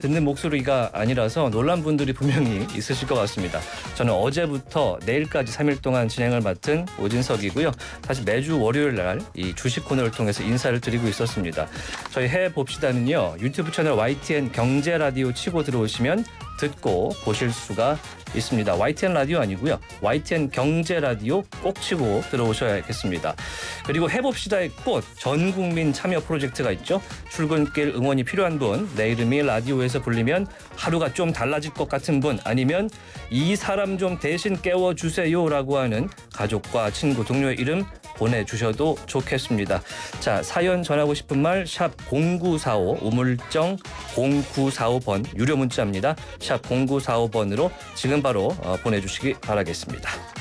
듣는 목소리가 아니라서 놀란 분들이 분명히 있으실 것 같습니다. 저는 어제부터 내일까지 3일 동안 진행을 맡은 오진석이고요. 사실 매주 월요일 날 이 주식 코너를 통해서 인사를 드리고 있었습니다. 저희 해봅시다는요. 유튜브 채널 YTN 경제라디오 치고 들어오시면 듣고 보실 수가 있습니다. YTN 라디오 아니고요. YTN 경제라디오 꼭 치고 들어오셔야겠습니다. 그리고 해봅시다의 꽃 전국민 참여 프로젝트가 있죠. 출근길 응원이 필요한 분, 내 이름이 라디오에서 불리면 하루가 좀 달라질 것 같은 분, 아니면 이 사람 좀 대신 깨워주세요라고 하는 가족과 친구, 동료의 이름 보내주셔도 좋겠습니다. 자, 사연 전하고 싶은 말 샵 0945 우물정 0945번 유료 문자입니다. 샵 0945번으로 지금 바로 보내주시기 바라겠습니다.